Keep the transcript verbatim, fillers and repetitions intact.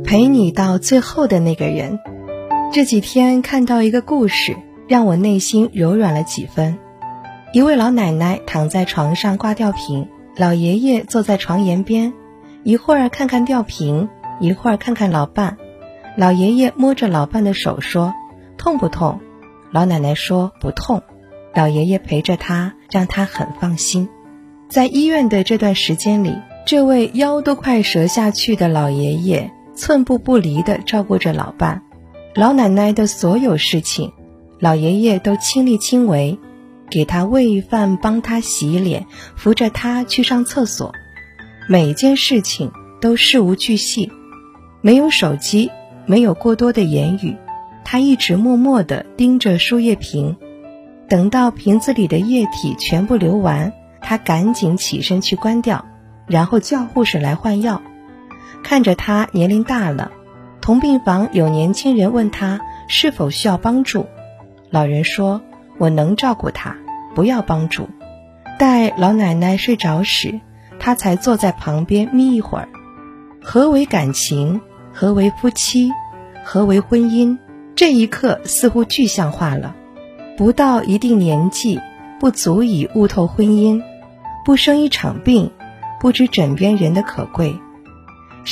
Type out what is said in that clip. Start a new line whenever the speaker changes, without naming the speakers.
陪你到最后的那个人。这几天看到一个故事，让我内心柔软了几分。一位老奶奶躺在床上挂吊瓶，老爷爷坐在床沿边，一会儿看看吊瓶，一会儿看看老伴。老爷爷摸着老伴的手说：痛不痛？老奶奶说不痛。老爷爷陪着她，让她很放心。在医院的这段时间里，这位腰都快折下去的老爷爷寸步不离地照顾着老伴，老奶奶的所有事情老爷爷都亲力亲为，给她喂饭，帮她洗脸，扶着她去上厕所，每件事情都事无巨细。没有手机，没有过多的言语，他一直默默地盯着输液瓶，等到瓶子里的液体全部流完，他赶紧起身去关掉，然后叫护士来换药。看着他年龄大了，同病房有年轻人问他是否需要帮助，老人说：我能照顾他，不要帮助。待老奶奶睡着时，他才坐在旁边眯一会儿。何为感情？何为夫妻？何为婚姻？这一刻似乎具象化了。不到一定年纪，不足以悟透婚姻，不生一场病，不知枕边人的可贵。